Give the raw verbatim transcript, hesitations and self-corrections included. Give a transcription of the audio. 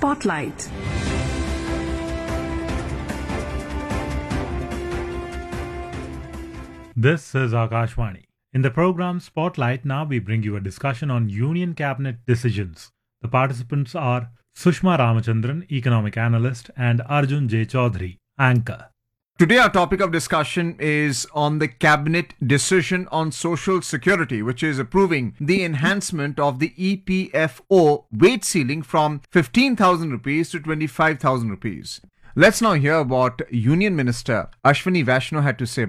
Spotlight. This is Akashvani. In the program Spotlight, now we bring you a discussion on Union Cabinet decisions. The participants are Sushma Ramachandran, economic analyst, and Arjun J. Chaudhary, anchor. Today our topic of discussion is on the Cabinet decision on Social Security, which is approving the enhancement of the E P F O wage ceiling from fifteen thousand rupees to twenty-five thousand rupees. Let's now hear what Union Minister Ashwini Vaishnaw had to say.